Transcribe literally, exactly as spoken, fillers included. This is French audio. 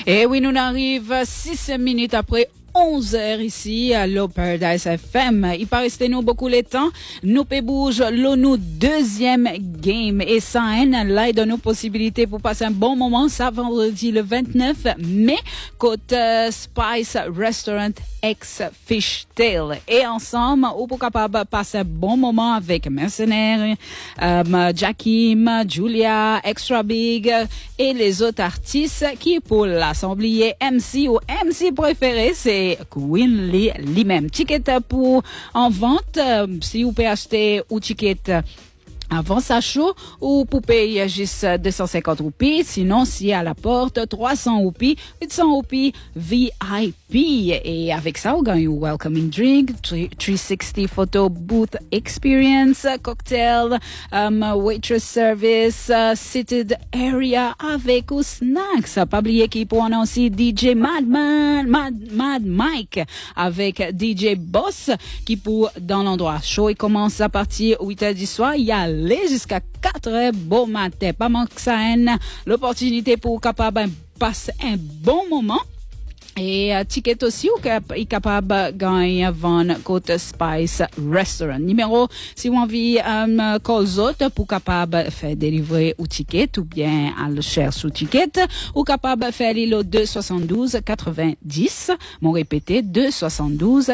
Et oui, nous arrivons six minutes après onze heures ici à l'O Paradise F M. Il pas resté nous beaucoup le temps. Nous pe bouge l'eau nous deuxième game. Et ça, hein, là, il donne nous possibilité pour passer un bon moment. Ça, vendredi le vingt-neuf mai, côté uh, Spice Restaurant ex Fishtail. Et ensemble, on peut capable passer un bon moment avec Mercenaires, um, Jakim, Julia, Extra Big et les autres artistes qui pour l'assemblée M C ou M C préféré, c'est Queen Lee lui-même. Ticket pour en vente, euh, si vous pouvez acheter ou ticket avant sa show, ou pour payer juste deux cent cinquante roupies, sinon si à la porte trois cents roupies, huit cents roupies V I P. Et avec ça, on gagne un welcoming drink, three sixty photo booth experience, cocktail, um, waitress service, uh, seated area avec ou snacks. Pas oublier qu'il peut en aussi D J Madman, Mad, Mad Mike avec D J Boss qui pour dans l'endroit show. Il commence à partir huit heures du soir. Il y a jusqu'à quatre heures bon matin. Pas manque ça, hein, l'opportunité pour capable passer un bon moment. Et uh, ticket aussi, ou cap- est capable de gagner avant côté Spice Restaurant. Numéro, si vous avez um, call autres pour capable faire délivrer ou ticket, ou bien à le chercher sous ticket, ou capable faire l'île deux soixante-douze quatre-vingt-dix. Mon répété, deux soixante-douze